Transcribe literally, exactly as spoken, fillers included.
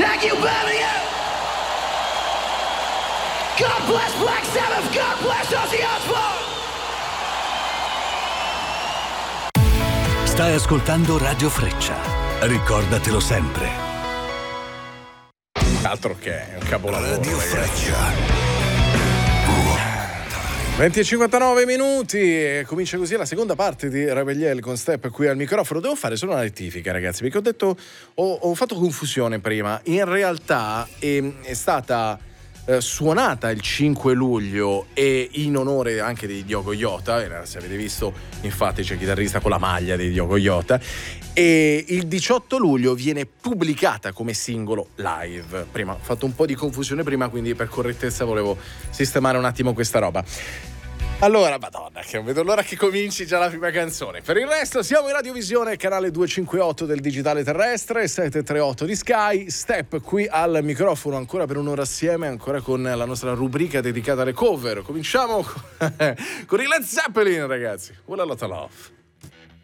Thank you, Birmingham! God bless Black Sabbath! God bless Ozzy Osbourne! Stai ascoltando Radio Freccia. Ricordatelo sempre. Altro che è un capolavoro. Radio ragazzi. Freccia. venti e cinquantanove minuti e comincia così la seconda parte di Rebelliel con Step qui al microfono. Devo fare solo una rettifica, ragazzi, perché ho detto ho, ho fatto confusione prima. In realtà è, è stata eh, suonata il cinque luglio e in onore anche di Diogo Jota. Se avete visto, infatti c'è il chitarrista con la maglia di Diogo Jota. E il diciotto luglio viene pubblicata come singolo live. Prima ho fatto un po' di confusione prima, quindi per correttezza volevo sistemare un attimo questa roba. Allora, madonna, che non vedo l'ora che cominci già la prima canzone. Per il resto siamo in radiovisione, canale duecentocinquantotto del digitale terrestre, settecentotrentotto di Sky. Step qui al microfono ancora per un'ora assieme, ancora con la nostra rubrica dedicata alle cover. Cominciamo con i Led Zeppelin, ragazzi. What a lot of love.